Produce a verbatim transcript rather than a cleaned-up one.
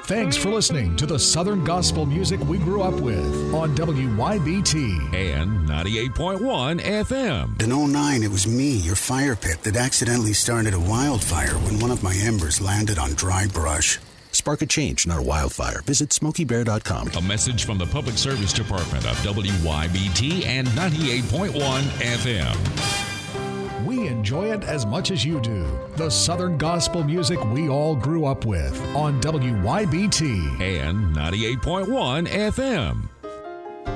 Thanks for listening to the Southern Gospel music we grew up with on W Y B T and ninety-eight point one F M. In oh nine, it was me, your fire pit, that accidentally started a wildfire when one of my embers landed on dry brush. Spark a change, not a wildfire. Visit smoky bear dot com. A message from the Public Service Department of W Y B T and ninety-eight point one F M. We enjoy it as much as you do. The Southern Gospel music we all grew up with on W Y B T and ninety-eight point one F M.